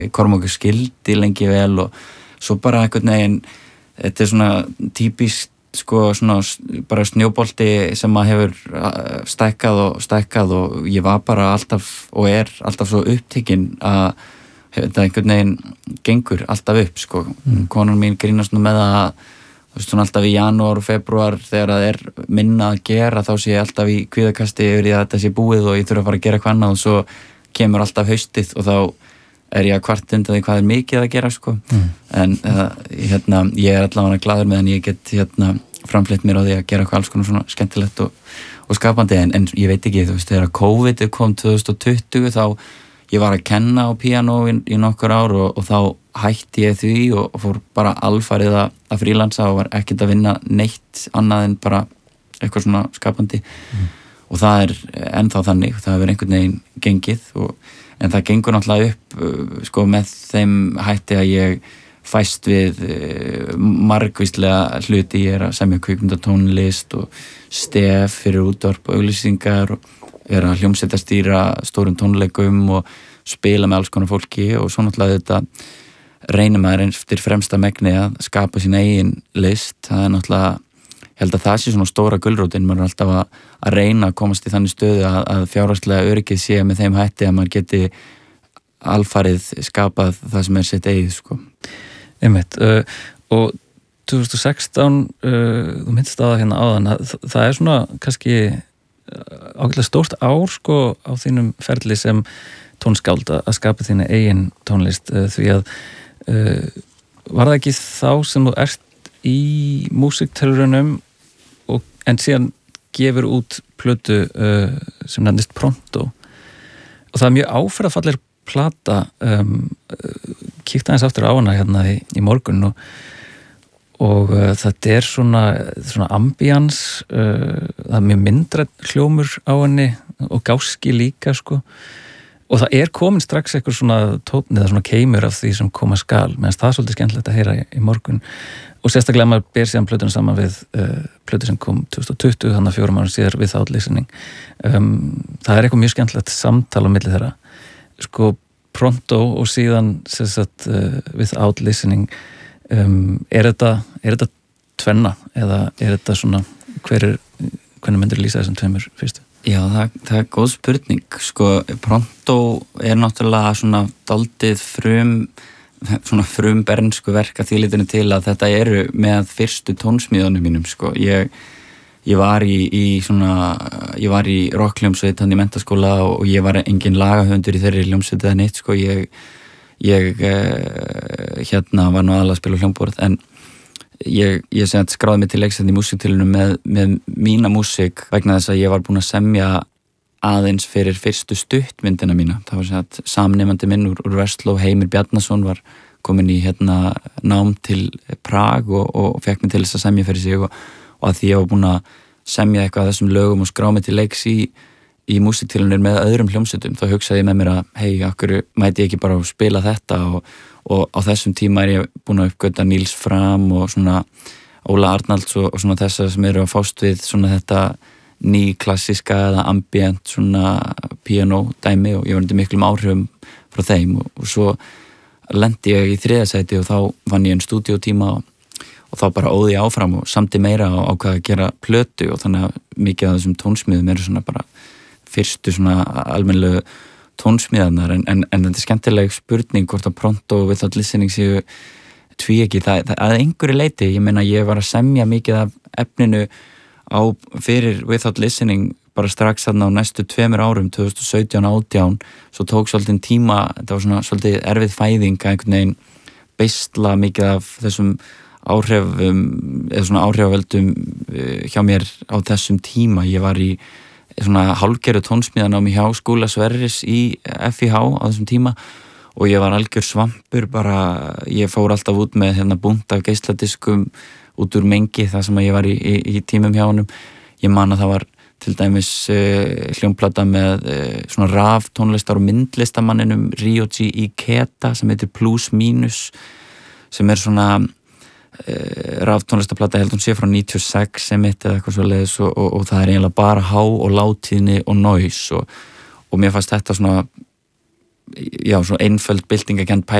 Kormákur skildi lengi vel og svo bara einhvern veginn, þetta svona típist sko svona bara snjóbolti sem að hefur stækkað og ég var bara alltaf og alltaf svo upptekinn að þetta einhvern veginn gengur alltaf upp sko. Konan mín grínast nú með að þú veist svona alltaf í janúar og febrúar þegar það minna að gera þá sé ég alltaf í kvíðakasti yfir því að þetta sé búið og ég þurfa að fara að gera eitthvað annað og svo kemur alltaf haustið og þá ég að kvart undan því hvað mikið að gera sko. En ég allavega glaður með en ég get framfleytt mér á því að gera eitthvað alls konar svona skemmtilegt og skapandi en ég veit ekki, þú veist, þegar COVID kom 2020 þá ég var að kenna á píanó í nokkur ár og þá hætti ég því og fór bara alfarið að frílansa og var ekkert að vinna neitt annað en bara eitthvað svona skapandi og það ennþá þannig, það hefur einhvern veginn gengið en það gengur náttúrulega upp sko með þeim hætti að ég fæst við margvíslega hluti, ég að semja kvikmyndatónlist og stef fyrir útvarp og auglýsingar og að hljómsveita stýra stórum tónleikum og spila með alls konar fólki og svo náttúrulega þetta reynir maður eftir fremsta megni að skapa sín eigin list, það náttúrulega ég held að það sé svona stóra gulrótin, maður alltaf að reyna að komast í þannig stöðu að fjárhagslega öryggið sé með þeim hætti að maður geti alfarið skapað það sem sitt eigið sko. Einmitt, og 2016 þú minnst að það hérna áðan það svona kannski ágætlega stórt ár sko á þínum ferli sem tónskáld að skapa þína eigin tónlist því að var það ekki þá sem þú ert í músiktilraunum en síðan gefur út plötu sem nefnist Pronto og það mjög áferðafallir plata kíkti aðeins aftur á hana hérna í morgun og þetta svona ambience það mjög myndræn hljómur á henni og gáski líka sko og það komin strax eitthvað svona tónn eða svona keimur af því sem koma skal meðan það svolítið skemmtilegt að heyra í morgun og sérstaklega maður ber síðan plötuna saman við plötu sem kom 2020 þannig að 4 árum síðar Without Listening það eitthvað mjög skemmtilegt samtal á milli þeirra sko Pronto og síðan sagt, Without Listening þetta tvenna eða þetta svona hvernig myndir lýsa þessum tveimur fyrstu? Já, það góð spurning sko, Pronto náttúrulega svona daldið frumbernsku verk að því litinu til að þetta með fyrstu tónsmíðunum mínum sko. Ég var ég var í rockhljómsveit hann í menntaskóla og ég var engin lagahöfundur í þeirri hljómsveit eða neitt sko. Ég var nú aðalega að spila hljómborð en ég skráði mig til leiksætti í músiktilunum með mína músik vegna þess að ég var búinn að semja aðeins fyrir fyrstu stuttmyndina mína. Það var samnemandi minn úr Versló, Heimir Bjarnason var komin í nám til Prag og fekk mig til þess að semja fyrir sig og að því ég var búinn að semja eitthvað af þessum lögum og skrá mig til leiks í músiktilunir með öðrum hljómsveitum þá hugsaði ég með mér að hei, akkur mæti ég ekki bara að spila þetta og á þessum tíma ég búinn að uppgöta Níls Fram og svona Óla Arnalds og svona þessar sem eru að fást við svona þetta ný klassíska eða ambient svona piano dæmi og ég var undir miklum áhrifum frá þeim og svo lendi ég í 3. sæti og þá vann ég stúdíótíma og þá bara óði ég áfram og samti meira og ákvað að gera plötu og þannig að mikið af þessum tónsmíðum eru svona bara fyrstu svona almennilegu tónsmíðarnar en þetta skemmtileg spurning hvort að Pronto og Without Listening séu tvíeggi það að einhverju leiti, ég meina ég var að semja mikið af efninu fyrir Without Listening bara strax þarna á næstu 2 árum 2017-18 svo tók svolítið tíma, þetta var svona svolítið erfið fæðing að einhvern veginn beisla mikið af þessum áhrifum eða svona áhrifavöldum hjá mér á þessum tíma. Ég var í svona hálfgerðu tónsmíðanámi hjá Skúla Sverris í FIH á þessum tíma og ég var algjör svampur bara, ég fór alltaf út með bunt af geisladiskum út úr mengi það sem ég var í tímum hjá honum. Ég man að það var til dæmis hljómplata með svona raf tónlistar og myndlistamanninum Ryoji Ikeda sem heitir Plus Minus sem svona raf tónlistaplata held hún sé frá 96 sem eða eitthvað svo leiðis og það eiginlega bara há og látíðni og noise og mér fannst þetta svona já, svo einföld byltingakend